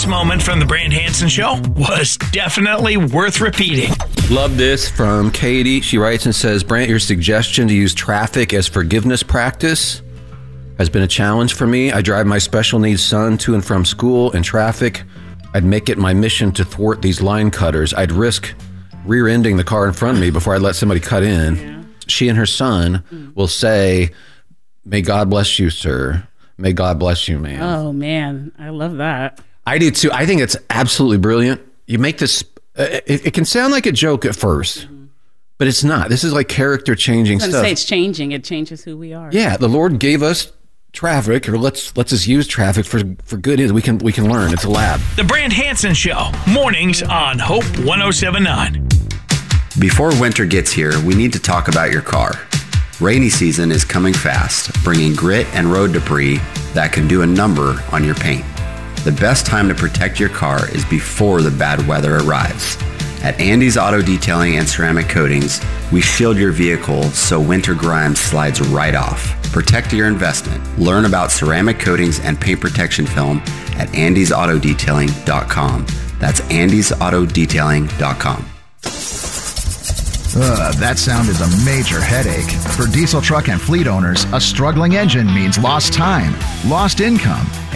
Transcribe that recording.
This moment from the Brand Hansen Show was definitely worth repeating. Love this from Katie. She writes and says, Brant, your suggestion to use traffic as forgiveness practice has been a challenge for me. I drive my special needs son to and from school in traffic. I'd make it my mission to thwart these line cutters. I'd risk rear-ending the car in front of me before I'd let somebody cut in. Yeah. She and her son will say, may God bless you, sir. May God bless you, man. Oh, man. I love that. I do, too. I think it's absolutely brilliant. You make this... It can sound like a joke at first, but it's not. This is like character-changing stuff. I was going to say it's changing. It changes who we are. Yeah, the Lord gave us traffic, or let's just use traffic for good. We can learn. It's a lab. The Brand Hansen Show, mornings on Hope 107.9. Before winter gets here, we need to talk about your car. Rainy season is coming fast, bringing grit and road debris that can do a number on your paint. The best time to protect your car is before the bad weather arrives. At Andy's Auto Detailing and Ceramic Coatings, we shield your vehicle so winter grime slides right off. Protect your investment. Learn about ceramic coatings and paint protection film at andysautodetailing.com. That's andysautodetailing.com. That sound is a major headache. For diesel truck and fleet owners, a struggling engine means lost time, lost income,